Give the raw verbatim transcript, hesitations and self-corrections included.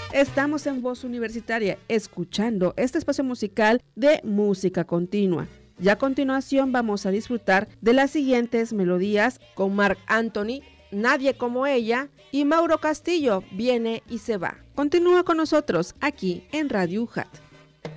Estamos en Voz Universitaria, escuchando este espacio musical de música continua. Y a continuación vamos a disfrutar de las siguientes melodías con Marc Anthony, Nadie como ella, y Mauro Castillo, Viene y se va. Continúa con nosotros aquí en Radio U J A T.